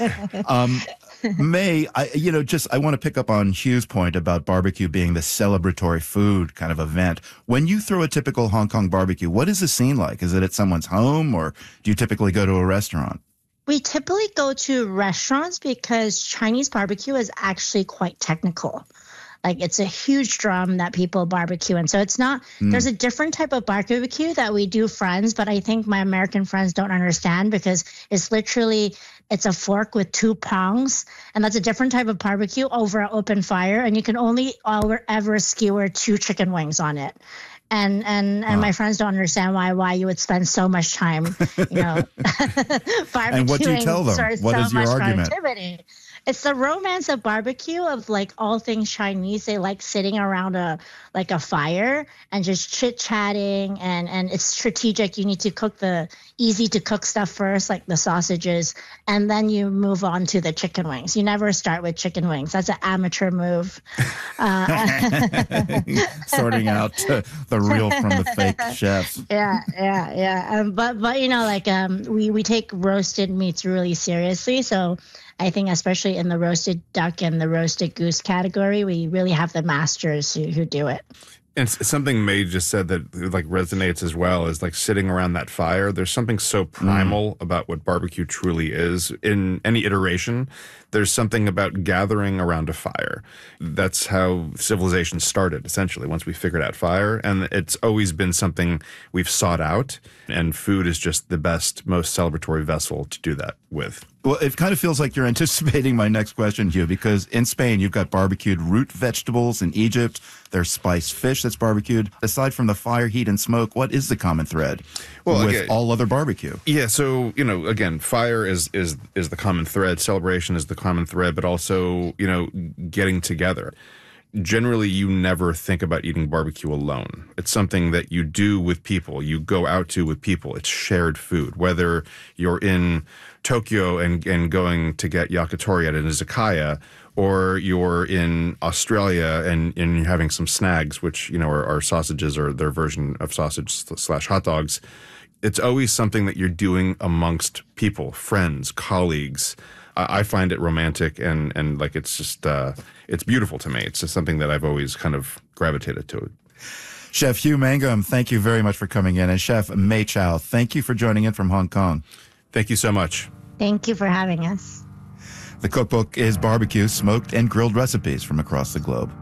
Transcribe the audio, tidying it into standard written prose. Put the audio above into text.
Um, May, I want to pick up on Hugh's point about barbecue being the celebratory food kind of event. When you throw a typical Hong Kong barbecue, what is the scene like? Is it at someone's home, or do you typically go to a restaurant? We typically go to restaurants because Chinese barbecue is actually quite technical. Like it's a huge drum that people barbecue. And so it's not, there's a different type of barbecue that we do friends, but I think my American friends don't understand because it's literally, it's a fork with two prongs, and that's a different type of barbecue over an open fire. And you can only ever skewer two chicken wings on it. And my friends don't understand why you would spend so much time, barbecuing. And what do you tell them? What is your argument? Productivity. It's the romance of barbecue of like all things Chinese. They like sitting around a fire and just chit chatting, and it's strategic. You need to cook the easy to cook stuff first, like the sausages, and then you move on to the chicken wings. You never start with chicken wings. That's an amateur move. Sorting out the real from the fake chefs. Yeah. But we take roasted meats really seriously. So I think especially in the roasted duck and the roasted goose category, we really have the masters who do it. And something May just said that like resonates as well is like sitting around that fire. There's something so primal about what barbecue truly is. In any iteration, there's something about gathering around a fire. That's how civilization started, essentially, once we figured out fire. And it's always been something we've sought out. And food is just the best, most celebratory vessel to do that with. Well, it kind of feels like you're anticipating my next question, Hugh, because in Spain, you've got barbecued root vegetables. In Egypt, there's spiced fish that's barbecued. Aside from the fire, heat, and smoke, what is the common thread with all other barbecue? Yeah, so, again, fire is the common thread. Celebration is the common thread, but also, getting together. Generally, you never think about eating barbecue alone. It's something that you do with people. You go out to with people. It's shared food. Whether you're in Tokyo and going to get yakitori at an izakaya, or you're in Australia and you're having some snags, which, are sausages or their version of sausage / hot dogs. It's always something that you're doing amongst people, friends, colleagues. I find it romantic and like it's just it's beautiful to me. It's just something that I've always kind of gravitated to. Chef Hugh Mangum, thank you very much for coming in. And Chef May Chow, thank you for joining in from Hong Kong. Thank you so much. Thank you for having us. The cookbook is Barbecue, Smoked and Grilled Recipes from Across the Globe.